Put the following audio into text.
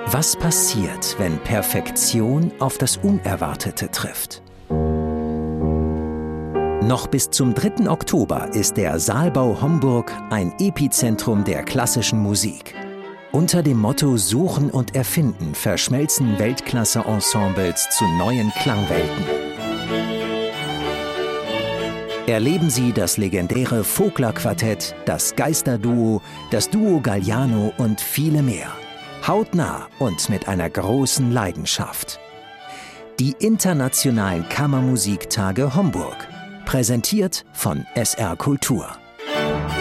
Was passiert, wenn Perfektion auf das Unerwartete trifft? Noch bis zum 3. Oktober ist der Saalbau Homburg ein Epizentrum der klassischen Musik. Unter dem Motto Suchen und Erfinden verschmelzen Weltklasse-Ensembles zu neuen Klangwelten. Erleben Sie das legendäre Vogler-Quartett, das Geisterduo, das Duo Galliano und viele mehr. Hautnah und mit einer großen Leidenschaft. Die Internationalen Kammermusiktage Homburg. Präsentiert von SR Kultur.